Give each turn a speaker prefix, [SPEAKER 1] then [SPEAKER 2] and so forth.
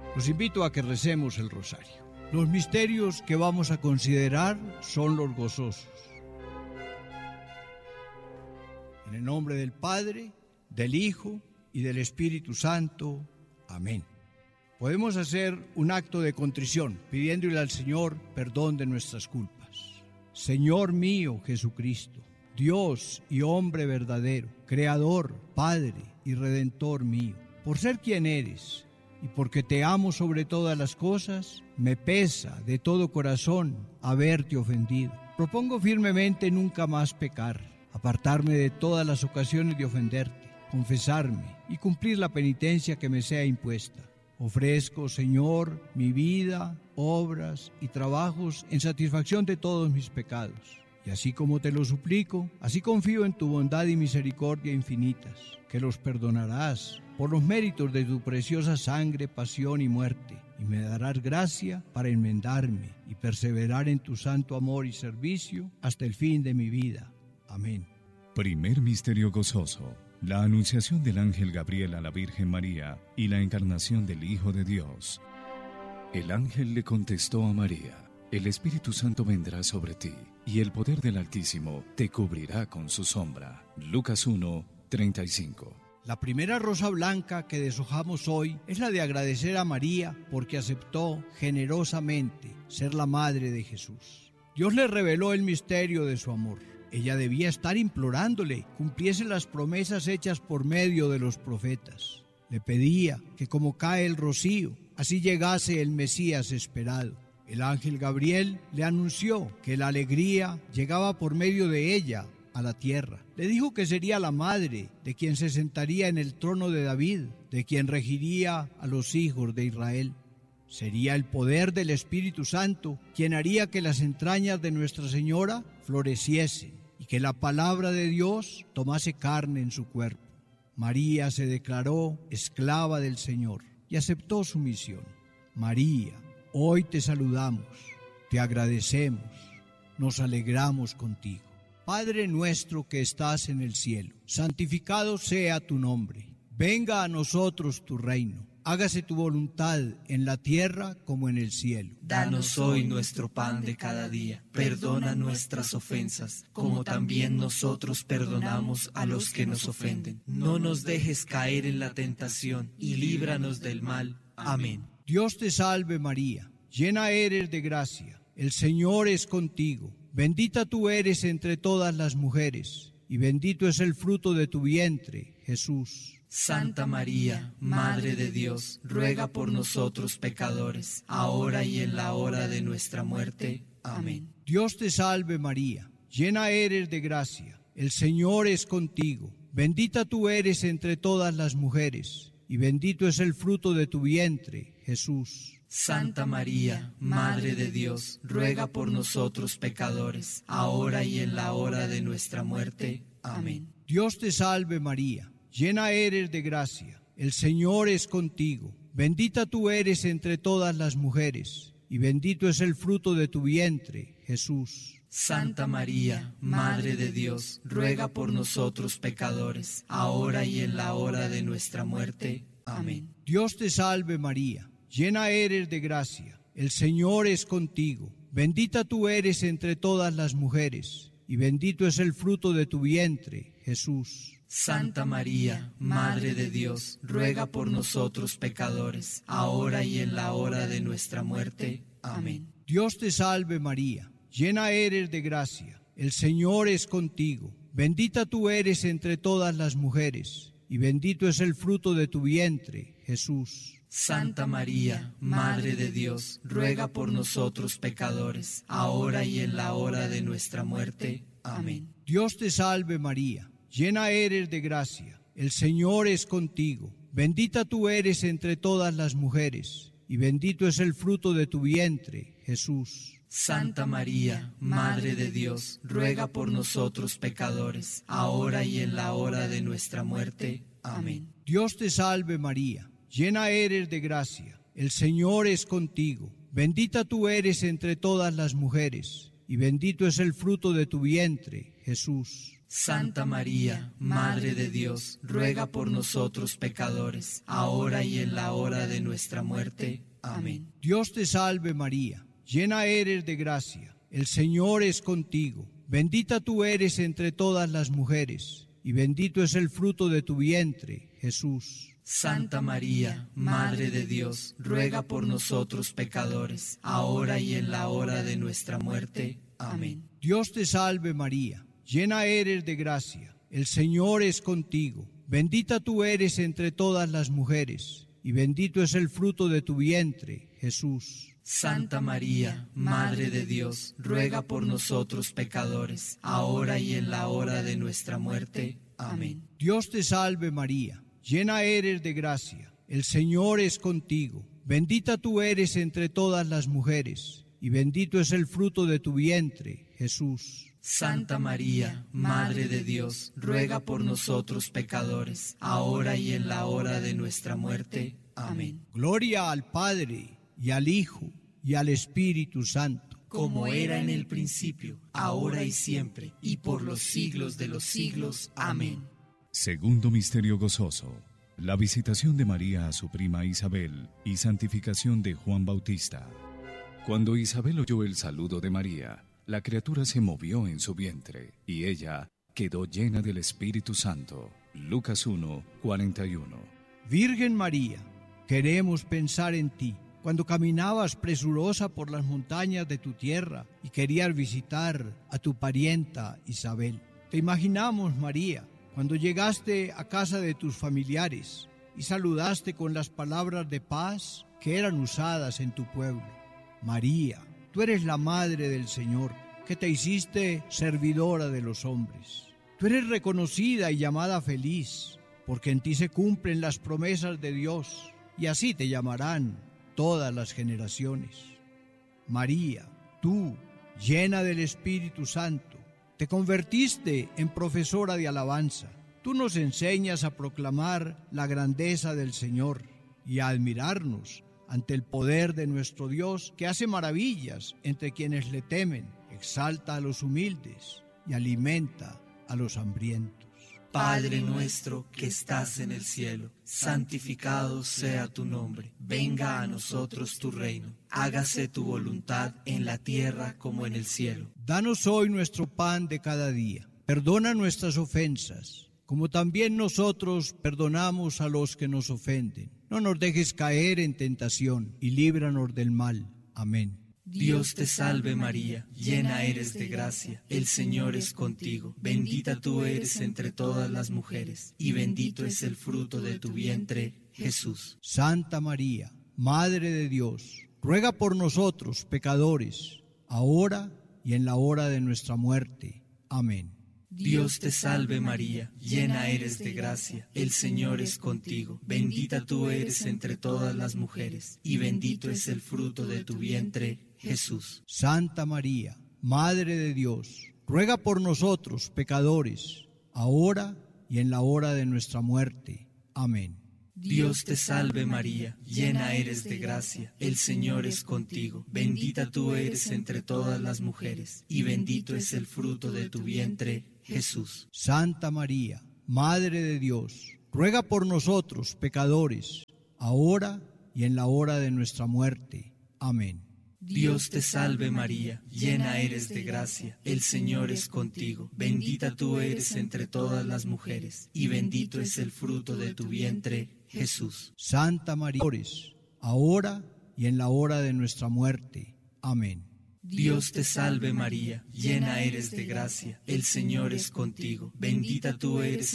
[SPEAKER 1] Los invito a que recemos el rosario. Los misterios que vamos a considerar son los gozosos. En el nombre del Padre, del Hijo y del Espíritu Santo. Amén. Podemos hacer un acto de contrición pidiéndole al Señor perdón de nuestras culpas. Señor mío Jesucristo, Dios y hombre verdadero, Creador, Padre y Redentor mío, por ser quien eres y porque te amo sobre todas las cosas, me pesa de todo corazón haberte ofendido. Propongo firmemente nunca más pecar, apartarme de todas las ocasiones de ofenderte, confesarme y cumplir la penitencia que me sea impuesta. Ofrezco, Señor, mi vida, obras y trabajos en satisfacción de todos mis pecados. Y así como te lo suplico, así confío en tu bondad y misericordia infinitas, que los perdonarás por los méritos de tu preciosa sangre, pasión y muerte, y me darás gracia para enmendarme y perseverar en tu santo amor y servicio hasta el fin de mi vida. Amén.
[SPEAKER 2] Primer misterio gozoso: la anunciación del ángel Gabriel a la Virgen María y la encarnación del Hijo de Dios. El ángel le contestó a María: el Espíritu Santo vendrá sobre ti, y el poder del Altísimo te cubrirá con su sombra. Lucas 1:35.
[SPEAKER 1] La primera rosa blanca que deshojamos hoy es la de agradecer a María porque aceptó generosamente ser la madre de Jesús. Dios le reveló el misterio de su amor. Ella debía estar implorándole cumpliese las promesas hechas por medio de los profetas. Le pedía que como cae el rocío, así llegase el Mesías esperado. El ángel Gabriel le anunció que la alegría llegaba por medio de ella a la tierra. Le dijo que sería la madre de quien se sentaría en el trono de David, de quien regiría a los hijos de Israel. Sería el poder del Espíritu Santo quien haría que las entrañas de Nuestra Señora floreciesen y que la palabra de Dios tomase carne en su cuerpo. María se declaró esclava del Señor y aceptó su misión. María, hoy te saludamos, te agradecemos, nos alegramos contigo. Padre nuestro que estás en el cielo, santificado sea tu nombre. Venga a nosotros tu reino. Hágase tu voluntad en la tierra como en el cielo.
[SPEAKER 3] Danos hoy nuestro pan de cada día. Perdona nuestras ofensas, como también nosotros perdonamos a los que nos ofenden. No nos dejes caer en la tentación y líbranos del mal. Amén.
[SPEAKER 1] Dios te salve María, llena eres de gracia. El Señor es contigo. Bendita tú eres entre todas las mujeres, y bendito es el fruto de tu vientre, Jesús.
[SPEAKER 3] Santa María, Madre de Dios, ruega por nosotros pecadores, ahora y en la hora de nuestra muerte. Amén.
[SPEAKER 1] Dios te salve María, llena eres de gracia, el Señor es contigo. Bendita tú eres entre todas las mujeres, y bendito es el fruto de tu vientre, Jesús.
[SPEAKER 3] Santa María, Madre de Dios, ruega por nosotros pecadores, ahora y en la hora de nuestra muerte. Amén.
[SPEAKER 1] Dios te salve María, llena eres de gracia, el Señor es contigo. Bendita tú eres entre todas las mujeres, y bendito es el fruto de tu vientre, Jesús.
[SPEAKER 3] Santa María, Madre de Dios, ruega por nosotros pecadores, ahora y en la hora de nuestra muerte. Amén.
[SPEAKER 1] Dios te salve María, llena eres de gracia, el Señor es contigo. Bendita tú eres entre todas las mujeres, y bendito es el fruto de tu vientre, Jesús.
[SPEAKER 3] Santa María, Madre de Dios, ruega por nosotros pecadores, ahora y en la hora de nuestra muerte. Amén.
[SPEAKER 1] Dios te salve María, llena eres de gracia, el Señor es contigo. Bendita tú eres entre todas las mujeres, y bendito es el fruto de tu vientre, Jesús.
[SPEAKER 3] Santa María, Madre de Dios, ruega por nosotros pecadores, ahora y en la hora de nuestra muerte. Amén.
[SPEAKER 1] Dios te salve María, llena eres de gracia, el Señor es contigo. Bendita tú eres entre todas las mujeres, y bendito es el fruto de tu vientre, Jesús.
[SPEAKER 3] Santa María, Madre de Dios, ruega por nosotros pecadores, ahora y en la hora de nuestra muerte. Amén.
[SPEAKER 1] Dios te salve María, llena eres de gracia, el Señor es contigo. Bendita tú eres entre todas las mujeres, y bendito es el fruto de tu vientre, Jesús.
[SPEAKER 3] Santa María, Madre de Dios, ruega por nosotros pecadores, ahora y en la hora de nuestra muerte. Amén.
[SPEAKER 1] Dios te salve María, llena eres de gracia, el Señor es contigo. Bendita tú eres entre todas las mujeres, y bendito es el fruto de tu vientre, Jesús.
[SPEAKER 3] Santa María, Madre de Dios, ruega por nosotros pecadores, ahora y en la hora de nuestra muerte. Amén.
[SPEAKER 1] Dios te salve María, llena eres de gracia, el Señor es contigo. Bendita tú eres entre todas las mujeres, y bendito es el fruto de tu vientre, Jesús.
[SPEAKER 3] Santa María, Madre de Dios, ruega por nosotros pecadores, ahora y en la hora de nuestra muerte. Amén.
[SPEAKER 1] Dios te salve María, llena eres de gracia, el Señor es contigo. Bendita tú eres entre todas las mujeres, y bendito es el fruto de tu vientre, Jesús.
[SPEAKER 3] Santa María, Madre de Dios, ruega por nosotros pecadores, ahora y en la hora de nuestra muerte. Amén.
[SPEAKER 1] Gloria al Padre, y al Hijo, y al Espíritu Santo.
[SPEAKER 3] Como era en el principio, ahora y siempre, y por los siglos de los siglos. Amén.
[SPEAKER 2] Segundo misterio gozoso: la visitación de María a su prima Isabel y santificación de Juan Bautista. Cuando Isabel oyó el saludo de María, la criatura se movió en su vientre, y ella quedó llena del Espíritu Santo. Lucas 1, 41.
[SPEAKER 1] Virgen María, queremos pensar en ti. Cuando caminabas presurosa por las montañas de tu tierra y querías visitar a tu parienta Isabel. Te imaginamos, María, cuando llegaste a casa de tus familiares y saludaste con las palabras de paz que eran usadas en tu pueblo. María, tú eres la Madre del Señor, que te hiciste servidora de los hombres. Tú eres reconocida y llamada feliz, porque en ti se cumplen las promesas de Dios, y así te llamarán todas las generaciones. María, tú, llena del Espíritu Santo, te convertiste en profesora de alabanza. Tú nos enseñas a proclamar la grandeza del Señor y a admirarnos ante el poder de nuestro Dios, que hace maravillas entre quienes le temen, exalta a los humildes y alimenta a los hambrientos.
[SPEAKER 3] Padre nuestro que estás en el cielo, santificado sea tu nombre. Venga a nosotros tu reino. Hágase tu voluntad en la tierra como en el cielo.
[SPEAKER 1] Danos hoy nuestro pan de cada día. Perdona nuestras ofensas, como también nosotros perdonamos a los que nos ofenden. No nos dejes caer en tentación y líbranos del mal. Amén.
[SPEAKER 3] Dios te salve María, llena eres de gracia, el Señor es contigo. Bendita tú eres entre todas las mujeres, y bendito es el fruto de tu vientre, Jesús.
[SPEAKER 1] Santa María, Madre de Dios, ruega por nosotros pecadores, ahora y en la hora de nuestra muerte. Amén.
[SPEAKER 3] Dios te salve María, llena eres de gracia, el Señor es contigo. Bendita tú eres entre todas las mujeres, y bendito es el fruto de tu vientre, Jesús.
[SPEAKER 1] Santa María, Madre de Dios, ruega por nosotros pecadores, ahora y en la hora de nuestra muerte. Amén.
[SPEAKER 3] Dios te salve María, llena eres de gracia, el Señor es contigo. Bendita tú eres entre todas las mujeres, y bendito es el fruto de tu vientre, Jesús.
[SPEAKER 1] Santa María, Madre de Dios, ruega por nosotros pecadores, ahora y en la hora de nuestra muerte. Amén.
[SPEAKER 3] Dios te salve María, llena eres de gracia, el Señor es contigo. Bendita tú eres entre todas las mujeres, y bendito es el fruto de tu vientre, Jesús.
[SPEAKER 1] Santa María, ahora y en la hora de nuestra muerte. Amén.
[SPEAKER 3] Dios te salve María, llena eres de gracia, el Señor es contigo. Bendita tú eres